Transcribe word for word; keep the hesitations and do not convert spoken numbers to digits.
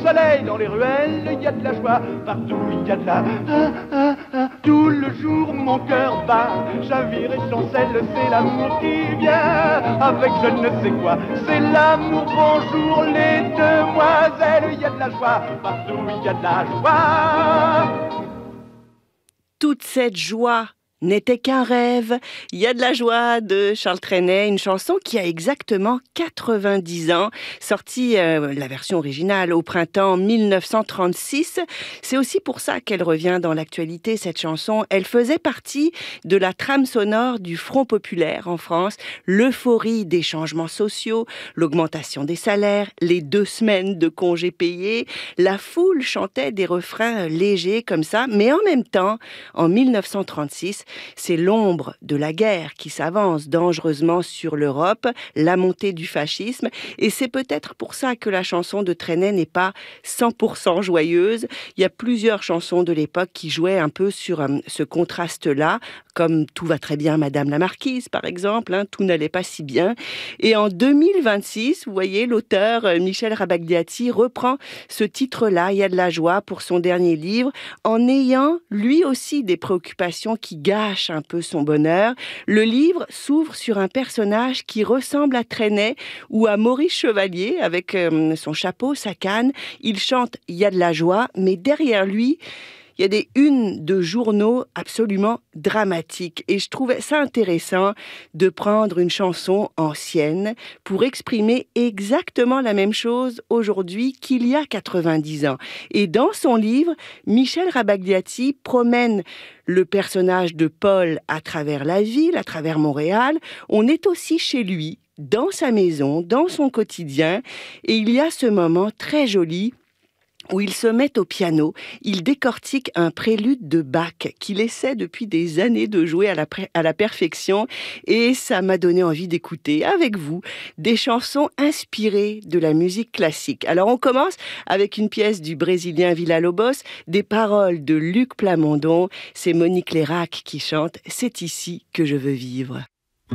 soleil dans les ruelles, il y a de la joie, partout il y a de la... Ah, ah, ah. Tout le jour mon cœur bat, chavire et chancelle, c'est l'amour qui vient avec je ne sais quoi. C'est l'amour, bonjour les demoiselles, il y a de la joie, partout il y a de la joie. Toute cette joie n'était qu'un rêve. Il y a de la joie de Charles Trenet, une chanson qui a exactement quatre-vingt-dix ans, sortie euh, la version originale au printemps mille neuf cent trente-six. C'est aussi pour ça qu'elle revient dans l'actualité, cette chanson. Elle faisait partie de la trame sonore du Front populaire en France, l'euphorie des changements sociaux, l'augmentation des salaires, les deux semaines de congés payés. La foule chantait des refrains légers comme ça, mais en même temps, en mille neuf cent trente-six, c'est l'ombre de la guerre qui s'avance dangereusement sur l'Europe, la montée du fascisme, et c'est peut-être pour ça que la chanson de Trenet n'est pas cent pour cent joyeuse. Il y a plusieurs chansons de l'époque qui jouaient un peu sur euh, ce contraste-là, comme Tout va très bien, Madame la Marquise, par exemple, hein, tout n'allait pas si bien. Et en deux mille vingt-six, vous voyez, l'auteur euh, Michel Rabagliati reprend ce titre-là, Il y a de la joie, pour son dernier livre, en ayant lui aussi des préoccupations qui gâchent un peu son bonheur. Le livre s'ouvre sur un personnage qui ressemble à Trenet ou à Maurice Chevalier, avec euh, son chapeau, sa canne. Il chante « Il y a de la joie », mais derrière lui, il y a des unes de journaux absolument dramatiques. Et je trouvais ça intéressant de prendre une chanson ancienne pour exprimer exactement la même chose aujourd'hui qu'il y a quatre-vingt-dix ans. Et dans son livre, Michel Rabagliati promène le personnage de Paul à travers la ville, à travers Montréal. On est aussi chez lui, dans sa maison, dans son quotidien. Et il y a ce moment très joli où il se met au piano, il décortique un prélude de Bach qu'il essaie depuis des années de jouer à la, pré- à la perfection, et ça m'a donné envie d'écouter avec vous des chansons inspirées de la musique classique. Alors on commence avec une pièce du Brésilien Villa-Lobos, des paroles de Luc Plamondon, c'est Monique Lérac qui chante « C'est ici que je veux vivre ».